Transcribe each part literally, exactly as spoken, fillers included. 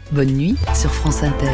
Bonne nuit sur France Inter.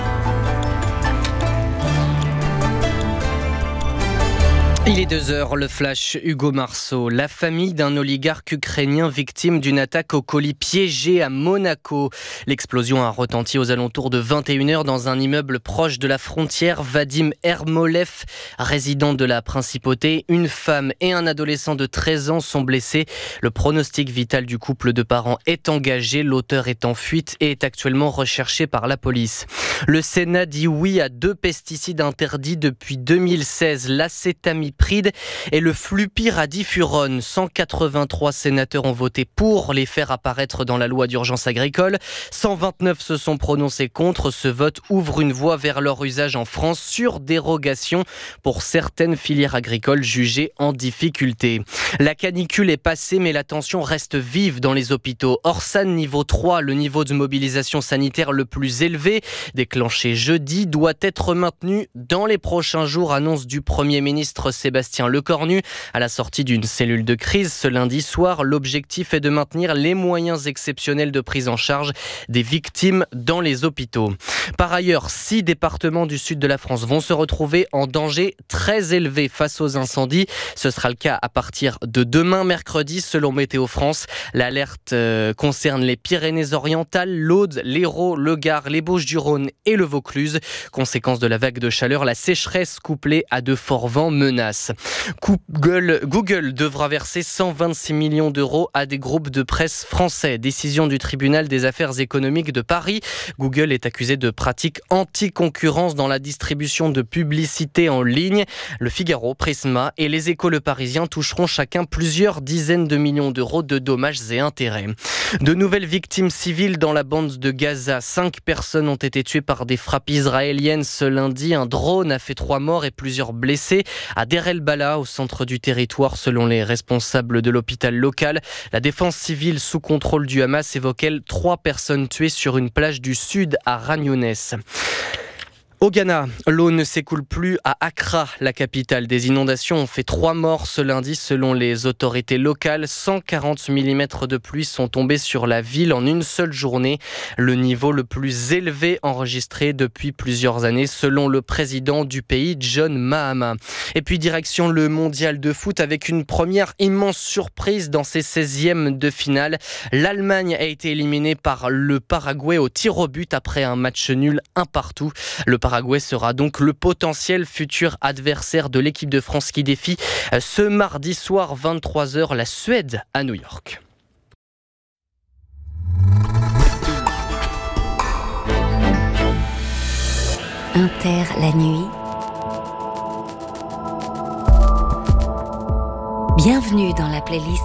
Il est deux heures, le flash Hugo Marceau. La famille d'un oligarque ukrainien victime d'une attaque au colis piégé à Monaco. L'explosion a retenti aux alentours de vingt et une heures dans un immeuble proche de la frontière. Vadim Ermolev, résident de la principauté, une femme et un adolescent de treize ans sont blessés. Le pronostic vital du couple de parents est engagé. L'auteur est en fuite et est actuellement recherché par la police. Le Sénat dit oui à deux pesticides interdits depuis deux mille seize. L'acétamiprid et le flupyradifurone. cent quatre-vingt-trois sénateurs ont voté pour les faire apparaître dans la loi d'urgence agricole. cent vingt-neuf se sont prononcés contre. Ce vote ouvre une voie vers leur usage en France sur dérogation pour certaines filières agricoles jugées en difficulté. La canicule est passée, mais la tension reste vive dans les hôpitaux. Orsan niveau trois, le niveau de mobilisation sanitaire le plus élevé, déclenché jeudi, doit être maintenu dans les prochains jours, annonce du Premier ministre Sébastien Lecornu à la sortie d'une cellule de crise ce lundi soir. L'objectif est de maintenir les moyens exceptionnels de prise en charge des victimes dans les hôpitaux. Par ailleurs, six départements du sud de la France vont se retrouver en danger très élevé face aux incendies. Ce sera le cas à partir de demain, mercredi, selon Météo France. L'alerte euh, concerne les Pyrénées-Orientales, l'Aude, l'Hérault, le Gard, les Bouches-du-Rhône et le Vaucluse. Conséquence de la vague de chaleur, la sécheresse couplée à de forts vents menace. Google, Google devra verser cent vingt-six millions d'euros à des groupes de presse français. Décision du tribunal des affaires économiques de Paris. Google est accusé de pratiques anti-concurrence dans la distribution de publicité en ligne. Le Figaro, Prisma et Les Échos Le Parisien toucheront chacun plusieurs dizaines de millions d'euros de dommages et intérêts. De nouvelles victimes civiles dans la bande de Gaza. Cinq personnes ont été tuées par des frappes israéliennes ce lundi. Un drone a fait trois morts et plusieurs blessés à Deir el-Bala, au centre du territoire, selon les responsables de l'hôpital local. La défense civile sous contrôle du Hamas évoque, elle, trois personnes tuées sur une plage du sud à Khan Younes. Au Ghana, l'eau ne s'écoule plus à Accra, la capitale. Des inondations ont fait trois morts ce lundi selon les autorités locales. cent quarante millimètres de pluie sont tombés sur la ville en une seule journée. Le niveau le plus élevé enregistré depuis plusieurs années selon le président du pays, John Mahama. Et puis direction le mondial de foot avec une première immense surprise dans ses seizièmes de finale. L'Allemagne a été éliminée par le Paraguay au tir au but après un match nul un partout. Le Paraguay sera donc le potentiel futur adversaire de l'équipe de France qui défie ce mardi soir vingt-trois heures la Suède à New York. Inter la nuit. Bienvenue dans la playlist